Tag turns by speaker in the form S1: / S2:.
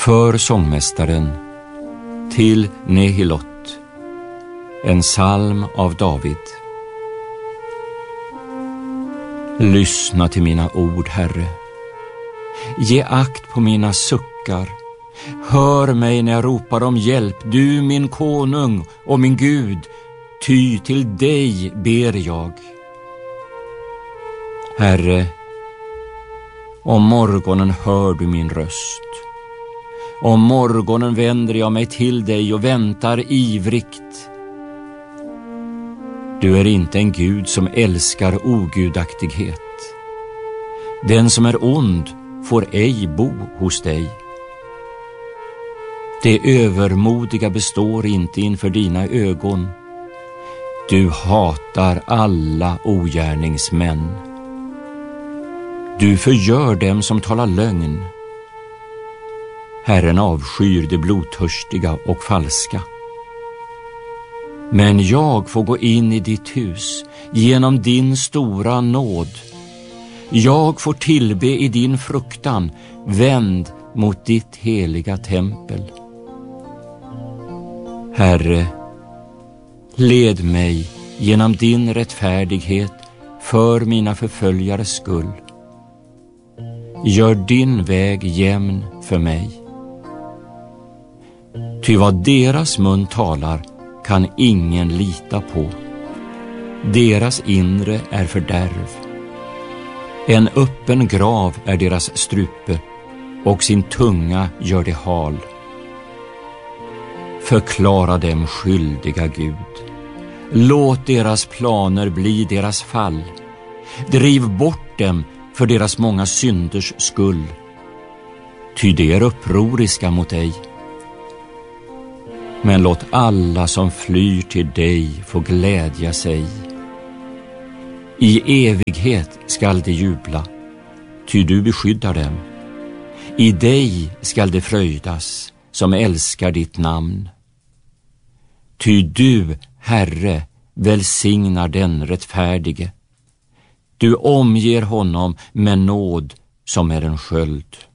S1: För sångmästaren till Nehilot, en psalm av David. Lyssna till mina ord, Herre. Ge akt på mina suckar. Hör mig när jag ropar om hjälp, du min konung och min Gud, ty till dig ber jag. Herre, om morgonen hör du min röst. Om morgonen vänder jag mig till dig och väntar ivrigt. Du är inte en Gud som älskar ogudaktighet. Den som är ond får ej bo hos dig. Det övermodiga består inte inför dina ögon. Du hatar alla ogärningsmän. Du förgör dem som talar lögn. Herren avskyr det blodtörstiga och falska. Men jag får gå in i ditt hus genom din stora nåd. Jag får tillbe i din fruktan, vänd mot ditt heliga tempel. Herre, led mig genom din rättfärdighet för mina förföljares skull. Gör din väg jämn för mig. Ty vad deras mun talar kan ingen lita på. Deras inre är fördärv. En öppen grav är deras strupe, och sin tunga gör det hal. Förklara dem skyldiga, Gud. Låt deras planer bli deras fall. Driv bort dem för deras många synders skull. Ty de är upproriska mot dig. Men låt alla som flyr till dig få glädja sig. I evighet skall de jubla, ty du beskyddar dem. I dig skall de fröjdas som älskar ditt namn. Ty du, Herre, välsignar den rättfärdige. Du omger honom med nåd som är en sköld.